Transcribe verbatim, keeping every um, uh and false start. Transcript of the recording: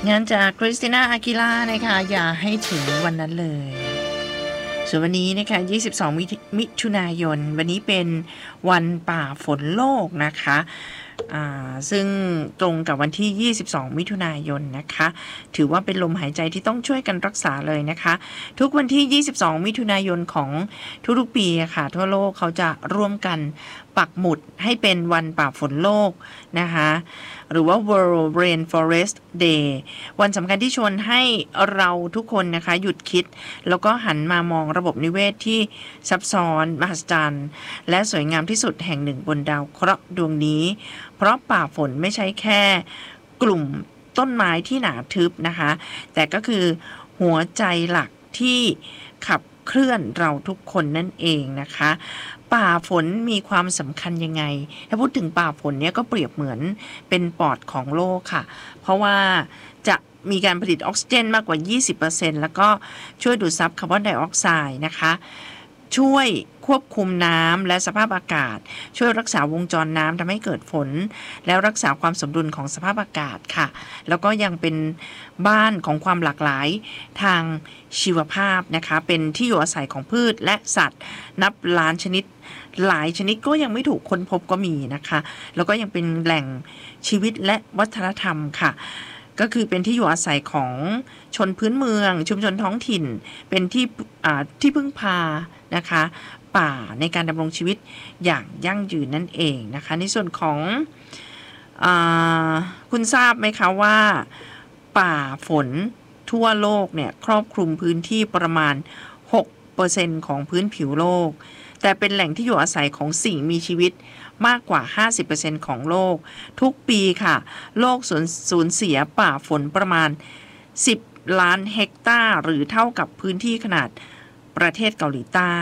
งานจากคริสติน่าอากิล่านะคะอย่าให้ถึงวันนั้นเลยส่วนวันนี้นะคะยี่สิบสองมิถุนายนวันนี้เป็นวันป่าฝนโลกนะคะอ่าซึ่งตรงกับวันที่ยี่สิบสองมิถุนายนนะคะถือว่าเป็นลมหายใจที่ต้องช่วยกันรักษาเลยนะคะทุกวันที่ยี่สิบสองมิถุนายนของทุกๆปีอะค่ะทั่วโลกเขาจะร่วมกันปักหมุดให้เป็นวันป่าฝนโลกนะคะหรือว่า World Rainforest Day วันสำคัญที่ชวนให้เราทุกคนนะคะหยุดคิดแล้วก็หันมามองระบบนิเวศที่ซับซ้อนมหัศจรรย์และสวยงามที่สุดแห่งหนึ่งบนดาวเคราะห์ดวงนี้เพราะป่าฝนไม่ใช่แค่กลุ่มต้นไม้ที่หนาทึบนะคะแต่ก็คือหัวใจหลักที่ขับเคลื่อนเราทุกคนนั่นเองนะคะป่าฝนมีความสำคัญยังไงถ้าพูดถึงป่าฝนเนี่ยก็เปรียบเหมือนเป็นปอดของโลกค่ะเพราะว่าจะมีการผลิตออกซิเจนมากกว่า ยี่สิบเปอร์เซ็นต์ แล้วก็ช่วยดูดซับคาร์บอนไดออกไซด์นะคะช่วยควบคุมน้ำและสภาพอากาศช่วยรักษาวงจรน้ำทำให้เกิดฝนแล้วรักษาความสมดุลของสภาพอากาศค่ะแล้วก็ยังเป็นบ้านของความหลากหลายทางชีวภาพนะคะเป็นที่อยู่อาศัยของพืชและสัตว์นับล้านชนิดหลายชนิดก็ยังไม่ถูกค้นพบก็มีนะคะแล้วก็ยังเป็นแหล่งชีวิตและวัฒนธรรมค่ะก็คือเป็นที่อยู่อาศัยของชนพื้นเมืองชุมชนท้องถิ่นเป็นที่ที่พึ่งพานะคะป่าในการดำรงชีวิตอย่างยั่งยืนนั่นเองนะคะในส่วนของอ่าคุณทราบไหมคะว่าป่าฝนทั่วโลกเนี่ยครอบคลุมพื้นที่ประมาณ หกเปอร์เซ็นต์ ของพื้นผิวโลกแต่เป็นแหล่งที่อยู่อาศัยของสิ่งมีชีวิตมากกว่า ห้าสิบเปอร์เซ็นต์ ของโลกทุกปีค่ะโลกสูญสูญเสียป่าฝนประมาณสิบล้านเฮกตาร์หรือเท่ากับพื้นที่ขนาดประเทศเกาหลีใต้